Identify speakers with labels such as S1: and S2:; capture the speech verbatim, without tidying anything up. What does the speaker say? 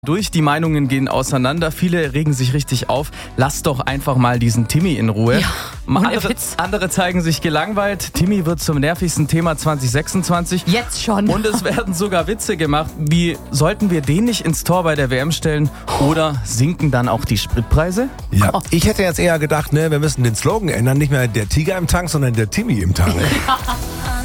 S1: Durch, die Meinungen gehen auseinander, viele regen sich richtig auf. Lass doch einfach mal diesen Timmy in Ruhe.
S2: Ja,
S1: andere, andere zeigen sich gelangweilt. Timmy wird zum nervigsten Thema zwanzig sechsundzwanzig.
S2: Jetzt schon.
S1: Und es werden sogar Witze gemacht, wie sollten wir den nicht ins Tor bei der W M stellen oder sinken dann auch die Spritpreise?
S3: Ja, ich hätte jetzt eher gedacht, ne, wir müssen den Slogan ändern, nicht mehr der Tiger im Tank, sondern der Timmy im Tank.